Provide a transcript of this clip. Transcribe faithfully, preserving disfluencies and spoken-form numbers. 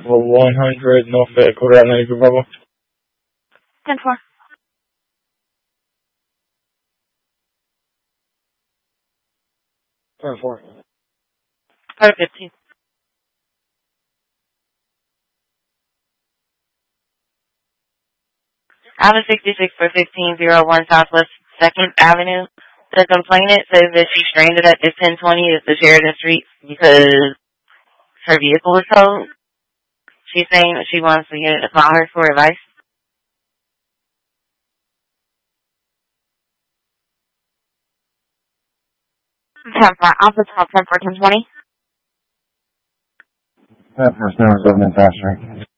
one hundred North Vehicle Route ninety-two Bravo. ten four. ten four. five fifteen. Alpha sixty-six for fifteen oh one Southwest second Avenue. The complainant says that she's stranded at this ten twenty at the Sheridan Street because her vehicle was towed. She's saying that she wants to get to call her for advice. ten four. Alpha ten four ten twenty. ten four seven seven Natasha.